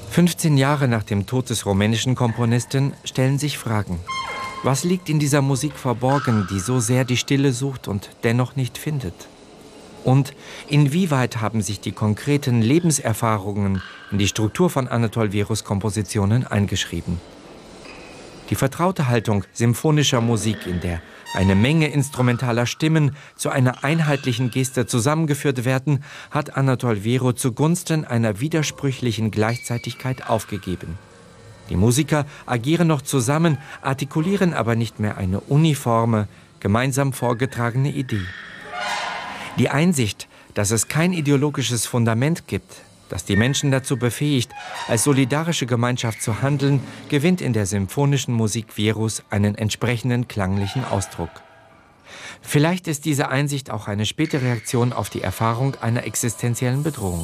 15 Jahre nach dem Tod des rumänischen Komponisten stellen sich Fragen. Was liegt in dieser Musik verborgen, die so sehr die Stille sucht und dennoch nicht findet? Und inwieweit haben sich die konkreten Lebenserfahrungen in die Struktur von Anatol Vieros Kompositionen eingeschrieben? Die vertraute Haltung symphonischer Musik, in der eine Menge instrumentaler Stimmen zu einer einheitlichen Geste zusammengeführt werden, hat Anatol Viero zugunsten einer widersprüchlichen Gleichzeitigkeit aufgegeben. Die Musiker agieren noch zusammen, artikulieren aber nicht mehr eine uniforme, gemeinsam vorgetragene Idee. Die Einsicht, dass es kein ideologisches Fundament gibt, das die Menschen dazu befähigt, als solidarische Gemeinschaft zu handeln, gewinnt in der symphonischen Musik Vieros einen entsprechenden klanglichen Ausdruck. Vielleicht ist diese Einsicht auch eine späte Reaktion auf die Erfahrung einer existenziellen Bedrohung.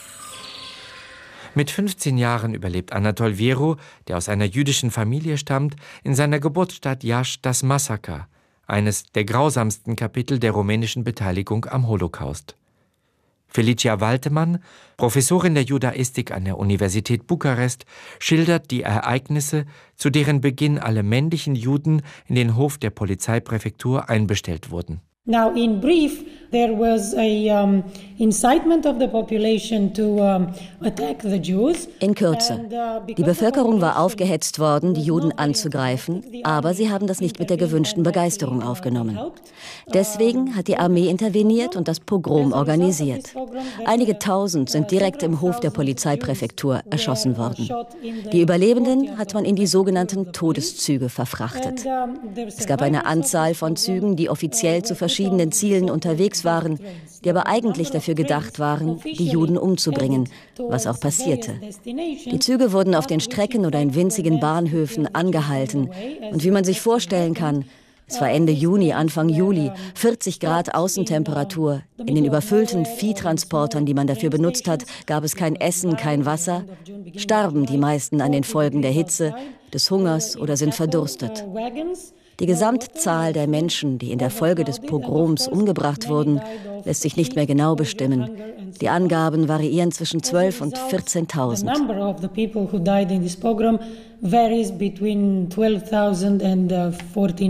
Mit 15 Jahren überlebt Anatol Viero, der aus einer jüdischen Familie stammt, in seiner Geburtsstadt Iași das Massaker, eines der grausamsten Kapitel der rumänischen Beteiligung am Holocaust. Felicia Waltemann, Professorin der Judaistik an der Universität Bukarest, schildert die Ereignisse, zu deren Beginn alle männlichen Juden in den Hof der Polizeipräfektur einbestellt wurden. Now, in brief, there was a incitement of the population to attack the Jews. In Kürze. Die Bevölkerung war aufgehetzt worden, die Juden anzugreifen, aber sie haben das nicht mit der gewünschten Begeisterung aufgenommen. Deswegen hat die Armee interveniert und das Pogrom organisiert. Einige Tausend sind direkt im Hof der Polizeipräfektur erschossen worden. Die Überlebenden hat man in die sogenannten Todeszüge verfrachtet. Es gab eine Anzahl von Zügen, die offiziell zu verschiedenen Zielen unterwegs waren, die aber eigentlich dafür gedacht waren, die Juden umzubringen, was auch passierte. Die Züge wurden auf den Strecken oder in winzigen Bahnhöfen angehalten. Und wie man sich vorstellen kann, es war Ende Juni, Anfang Juli, 40 Grad Außentemperatur. In den überfüllten Viehtransportern, die man dafür benutzt hat, gab es kein Essen, kein Wasser. Starben die meisten an den Folgen der Hitze, des Hungers oder sind verdurstet. Die Gesamtzahl der Menschen, die in der Folge des Pogroms umgebracht wurden, lässt sich nicht mehr genau bestimmen. Die Angaben variieren zwischen 12.000 und 14.000.